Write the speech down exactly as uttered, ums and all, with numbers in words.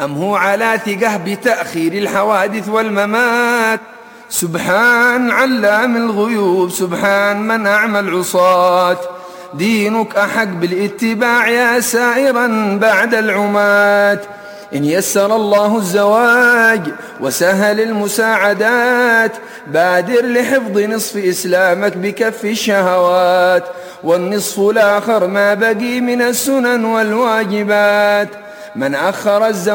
أم هو على ثقة بتأخير الحوادث والممات؟ سبحان علام الغيوب، سبحان من أعمى العصاة. دينك أحق بالاتباع يا سائرا بعد العمات. إن يسر الله الزواج وسهل المساعدات، بادر لحفظ نصف إسلامك بكف الشهوات، والنصف الآخر ما بقي من السنن والواجبات. من أخر الزواج